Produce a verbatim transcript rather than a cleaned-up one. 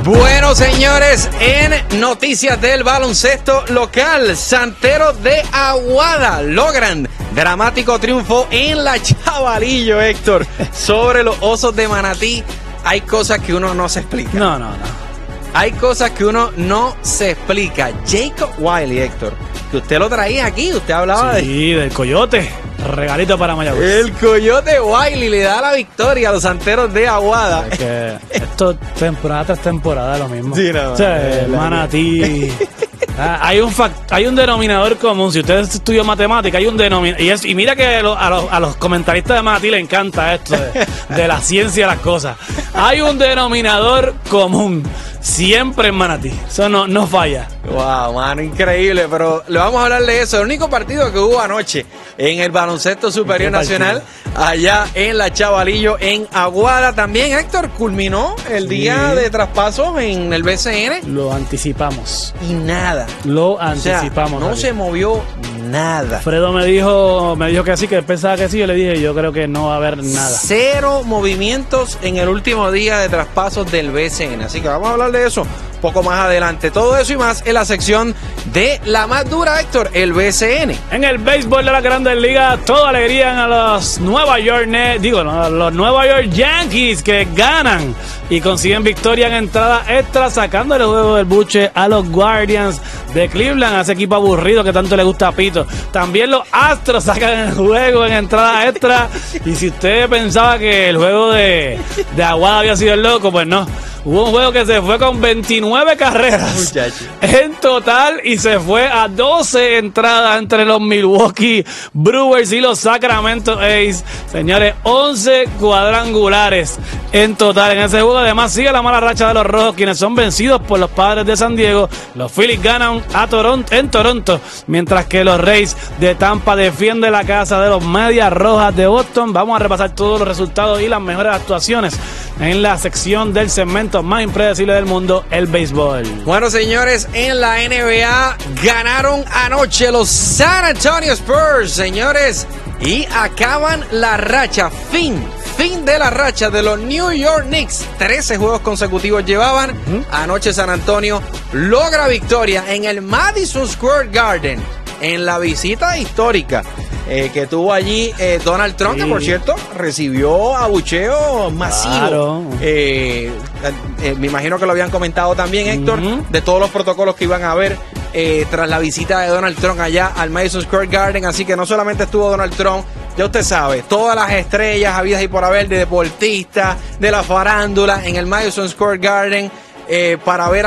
Bueno, señores, en noticias del baloncesto local, Santeros de Aguada logran dramático triunfo en la Chavalillo, Héctor, sobre los Osos de Manatí. Hay cosas que uno no se explica. No, no, no. Hay cosas que uno no se explica. Jacob Wiley, Héctor, que usted lo traía aquí, usted hablaba sí, de... Sí, del Coyote. Regalito para Mayagüez. El Coyote Wiley le da la victoria a los Santeros de Aguada. Es que esto temporada tras temporada es lo mismo. Sí, no, o sea, el Manatí. Ah, hay un fact, hay un denominador común. Si usted estudió matemática, hay un denominador. Y, es, y mira que lo, a, los, a los comentaristas de Manatí les encanta esto de, de la ciencia de las cosas. Hay un denominador común. Siempre en Manatí. Eso no, no falla. Wow, mano, increíble. Pero le vamos a hablar de eso. El único partido que hubo anoche en el baloncesto superior nacional, allá en la Chavalillo, en Aguada. También, Héctor, culminó el sí. día de traspasos en el B C N. Lo anticipamos. Y nada. Lo anticipamos. O sea, no se movió nada. Fredo me dijo, me dijo que sí, que él pensaba que sí. Yo le dije, yo creo que no va a haber nada. Cero movimientos en el último día de traspasos del B C N. Así que vamos a hablar de eso poco más adelante. Todo eso y más en la sección de la más dura, Héctor, el B C N. En el béisbol de la Grandes Ligas, toda alegría a los Nueva York Nets, digo, no, los Nueva York Yankees, que ganan y consiguen victoria en entrada extra, sacando el juego del buche a los Guardians de Cleveland, a ese equipo aburrido que tanto le gusta a Pito. También los Astros sacan el juego en entrada extra. Y si usted pensaba que el juego de, de Aguada había sido el loco, pues no. Hubo un juego que se fue con veintinueve carreras Muchacho. en total y se fue a doce entradas entre los Milwaukee Brewers y los Sacramento A's. Señores, once cuadrangulares en total en ese juego. Además, sigue la mala racha de los Rojos, quienes son vencidos por los Padres de San Diego. Los Phillies ganan a Toronto, en Toronto, mientras que los Rays de Tampa defienden la casa de los Medias Rojas de Boston. Vamos a repasar todos los resultados y las mejores actuaciones en la sección del segmento más impredecible del mundo, el béisbol. Bueno, señores, en la N B A ganaron anoche los San Antonio Spurs, señores, y acaban la racha, fin, fin de la racha de los New York Knicks. trece juegos consecutivos llevaban. ¿Mm? Anoche San Antonio logra victoria en el Madison Square Garden, en la visita histórica Eh, que tuvo allí eh, Donald Trump, sí. que por cierto recibió abucheo masivo. Claro. Eh, eh, me imagino que lo habían comentado también, Héctor, uh-huh. de todos los protocolos que iban a haber eh, tras la visita de Donald Trump allá al Madison Square Garden. Así que no solamente estuvo Donald Trump, ya usted sabe, todas las estrellas habidas y por haber de deportistas, de la farándula en el Madison Square Garden eh, para ver